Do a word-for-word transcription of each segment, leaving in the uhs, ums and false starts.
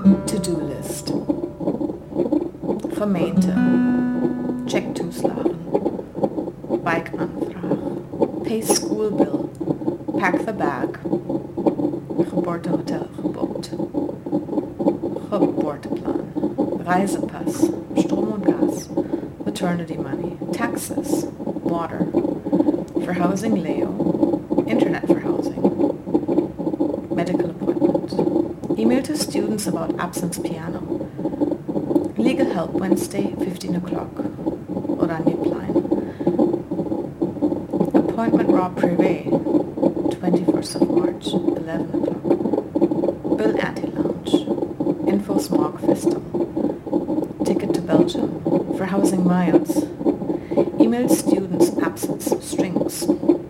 To-do list. Gemeente. Check toeslagen. Wijkaanvraag. Pay school bill. Pack the bag. Geboortehotel geboekt. Geboorteplan. Reisepass. Strom und Gas. Maternity money. Taxes. Water. Verhousing Leo. Internet verhousing. Medical appointment. Email to students about absence piano. Legal help Wednesday, fifteen o'clock. Oranjeplein. Appointment raw privé. twenty-first of March, eleven o'clock. Bill Anti-Lounge. Info Smog Festival. Ticket to Belgium. Verhousing miles. Email students absence strings.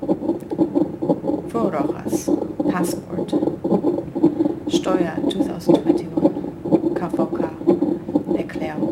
Vorrojas. Passport. Steuer twenty twenty-one. K V K. Erklärung.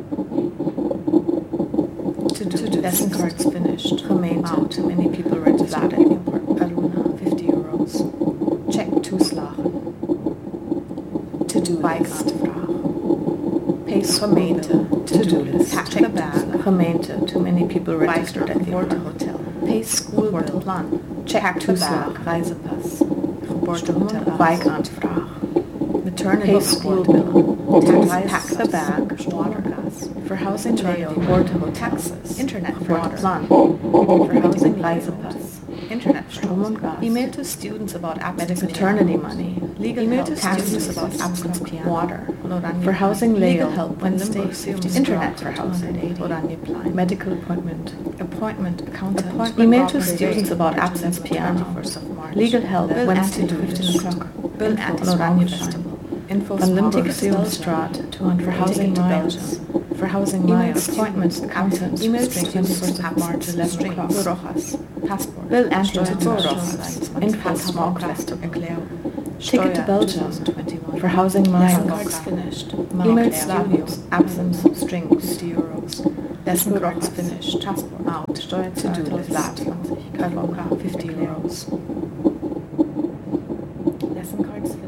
To-do lesson cards finished. Gemeente. Out. Many people registered at Newport. Aluna. fifty euros. Check toeslagen. To-do list. Pay gemeente. To-do list. Pack the bag. Gemeente. Too many people registered at the hotel. Pay school bill. Plan. Check toeslagen. Reisepass. Geboortehotel. Wijkaanvraag. Maternity school bill. Pack the bag. Water gas. Verhousing Leo. Geboortehotel. Taxes. Internet water. Plan. Verhousing Reisepass. Internet Strom und Gas. Email to students about absence maternity money. Legal email to students about absence piano. Water. Verhousing Legal help Wednesday. Internet verhousing. Oranjeplein. Medical appointment. Appointment accountant. Appointment email to students about absence piano. Legal help Wednesday, fifteen o'clock. Bill Anti-Lounge. Info Unlimited Strat. two hundred Verhousing miles. Verhousing miles. Appointments accountant. Email to twenty-first of March, eleven o'clock. Rojas. Passport. Bill Anti-Lounge. Info Smog Festival. Erklärung. Ticket to Belgium. Verhousing miles. Cards finished. Email students. Absence strings. fifty euros. Lesson cards finished. Passport out. Steuer to-do list. K V K. fifty euros. Lesson cards finished.